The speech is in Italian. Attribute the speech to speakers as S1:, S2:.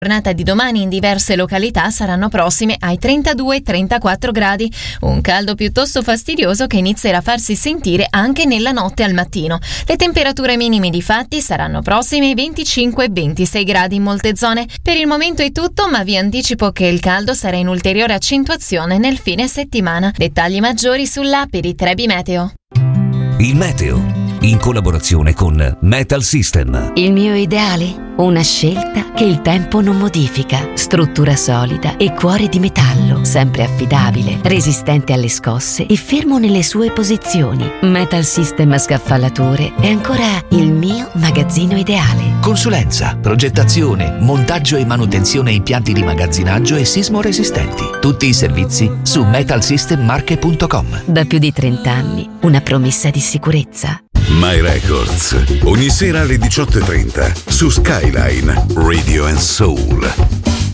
S1: giornata di domani in diverse località saranno prossime ai 32-34 gradi, un caldo piuttosto fastidioso che inizierà a farsi sentire anche nella notte al mattino. Le temperature minime di fatti saranno prossime ai 25-26 gradi in molte zone. Per il momento è tutto, ma vi anticipo che il caldo sarà in ulteriore accentuazione nel fine settimana. Dettagli maggiori sull'app di Trebi Meteo.
S2: Il meteo, in collaborazione con Metal System.
S3: Il mio ideale? Una scelta che il tempo non modifica. Struttura solida e cuore di metallo, sempre affidabile, resistente alle scosse e fermo nelle sue posizioni. Metal System Scaffalature è ancora il mio magazzino ideale.
S4: Consulenza, progettazione, montaggio e manutenzione impianti di magazzinaggio e sismo resistenti. Tutti i servizi su metalsystemmarche.com.
S3: Da più di 30 anni, una promessa di sicurezza.
S5: My Records, ogni sera alle 18:30 su Skyline Radio and Soul.